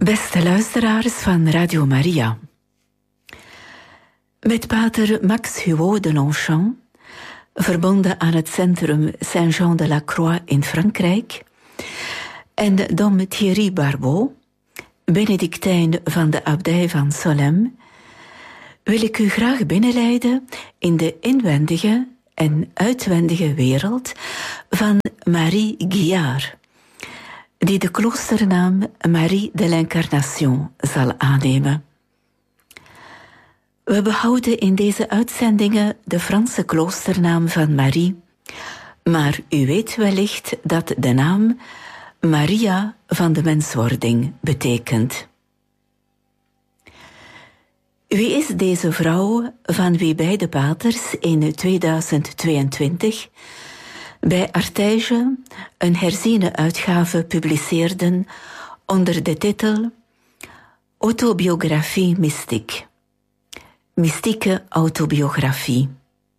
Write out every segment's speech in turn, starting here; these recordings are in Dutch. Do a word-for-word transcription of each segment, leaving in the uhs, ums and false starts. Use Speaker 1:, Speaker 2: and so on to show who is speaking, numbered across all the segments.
Speaker 1: Beste luisteraars van Radio Maria. Met pater Max Huot de Longchamp, verbonden aan het centrum Saint-Jean-de-la-Croix in Frankrijk, en dom Thierry Barbeau, Benedictijn van de abdij van Solesmes, wil ik u graag binnenleiden in de inwendige en uitwendige wereld van Marie Guillard, die de kloosternaam Marie de l'Incarnation zal aannemen. We behouden in deze uitzendingen de Franse kloosternaam van Marie, maar u weet wellicht dat de naam Maria van de menswording betekent. Wie is deze vrouw van wie beide paters in tweeduizend tweeëntwintig bij Artege een herziene uitgave publiceerden onder de titel Autobiographie mystiek, mystieke autobiografie.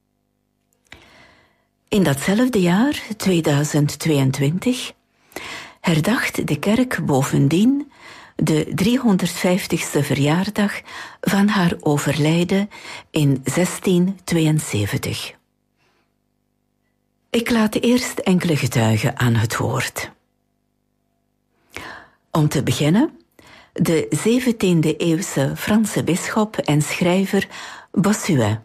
Speaker 1: In datzelfde jaar, tweeduizend tweeëntwintig, herdacht de kerk bovendien de driehonderdvijftigste verjaardag van haar overlijden in zestien tweeënzeventig. Ik laat eerst enkele getuigen aan het woord. Om te beginnen, de zeventiende-eeuwse Franse bisschop en schrijver Bossuet.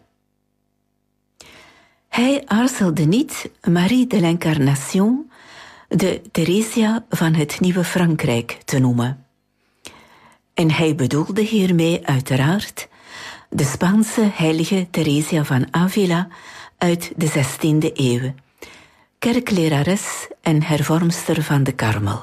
Speaker 1: Hij aarzelde niet Marie de l'Incarnation, de Theresia van het Nieuwe Frankrijk, te noemen. En hij bedoelde hiermee uiteraard de Spaanse heilige Theresia van Avila uit de zestiende eeuw, kerklerares en hervormster van de Karmel.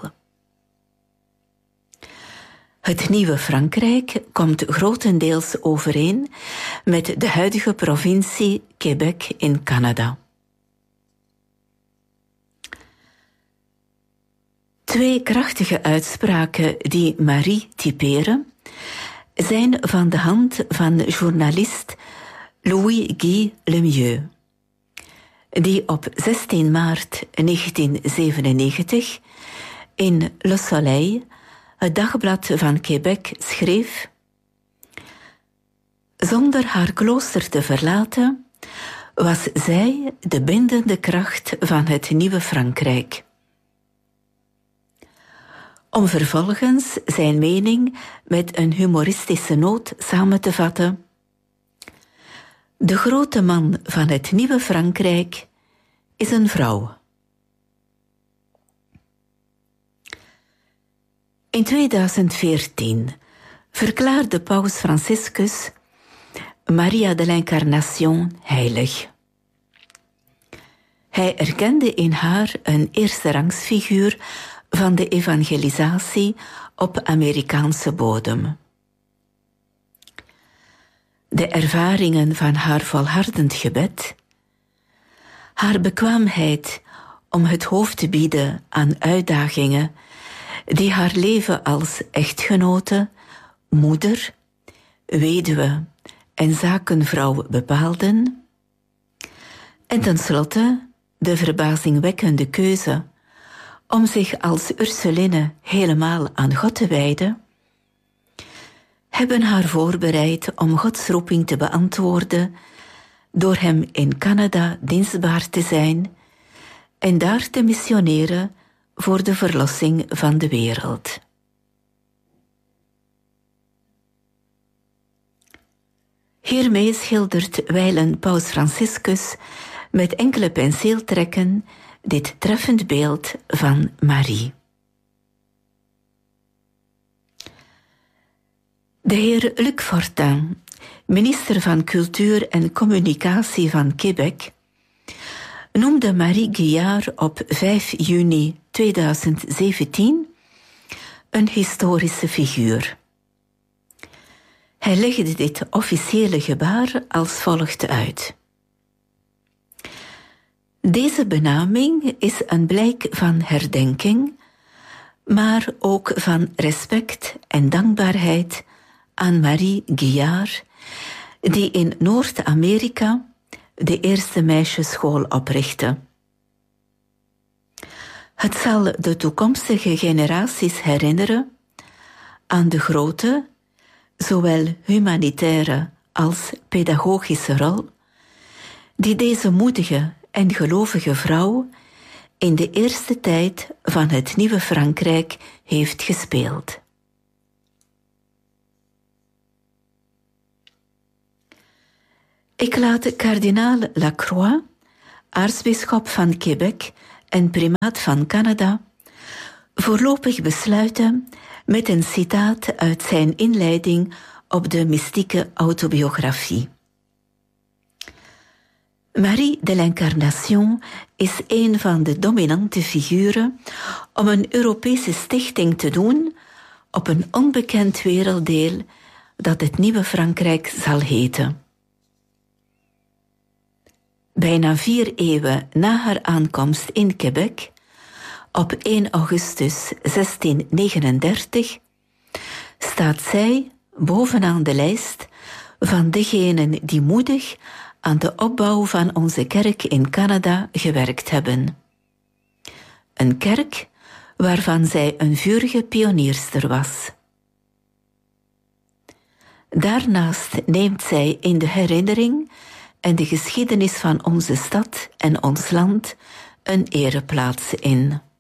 Speaker 1: Het Nieuwe Frankrijk komt grotendeels overeen met de huidige provincie Québec in Canada. Twee krachtige uitspraken die Marie typeren zijn van de hand van journalist Louis-Guy Lemieux, die op zestien maart negentien zevenennegentig in Le Soleil, het dagblad van Québec, schreef: zonder haar klooster te verlaten was zij de bindende kracht van het Nieuwe Frankrijk. Om vervolgens zijn mening met een humoristische noot samen te vatten: de grote man van het Nieuwe Frankrijk is een vrouw. In tweeduizend veertien verklaarde paus Franciscus Maria de l'Incarnation heilig. Hij erkende in haar een eersterangsfiguur van de evangelisatie op Amerikaanse bodem. De ervaringen van haar volhardend gebed, haar bekwaamheid om het hoofd te bieden aan uitdagingen die haar leven als echtgenote, moeder, weduwe en zakenvrouw bepaalden, en tenslotte de verbazingwekkende keuze om zich als Ursuline helemaal aan God te wijden, hebben haar voorbereid om Gods roeping te beantwoorden door hem in Canada dienstbaar te zijn en daar te missioneren voor de verlossing van de wereld. Hiermee schildert wijlen paus Franciscus met enkele penseeltrekken dit treffend beeld van Marie. De heer Luc Fortin, minister van Cultuur en Communicatie van Québec, noemde Marie Guillard op vijf juni tweeduizend zeventien een historische figuur. Hij legde dit officiële gebaar als volgt uit. Deze benaming is een blijk van herdenking, maar ook van respect en dankbaarheid aan Marie Guillard, die in Noord-Amerika de eerste meisjesschool oprichtte. Het zal de toekomstige generaties herinneren aan de grote, zowel humanitaire als pedagogische rol, die deze moedige en gelovige vrouw in de eerste tijd van het nieuwe Frankrijk heeft gespeeld. Ik laat kardinaal Lacroix, aartsbisschop van Quebec en primaat van Canada, voorlopig besluiten met een citaat uit zijn inleiding op de mystieke autobiografie. Marie de l'Incarnation is een van de dominante figuren om een Europese stichting te doen op een onbekend werelddeel dat het nieuwe Frankrijk zal heten. Bijna vier eeuwen na haar aankomst in Quebec, op één augustus zestien negenendertig, staat zij bovenaan de lijst van degenen die moedig aan de opbouw van onze kerk in Canada gewerkt hebben. Een kerk waarvan zij een vurige pionierster was. Daarnaast neemt zij in de herinnering en de geschiedenis van onze stad en ons land een ereplaats in.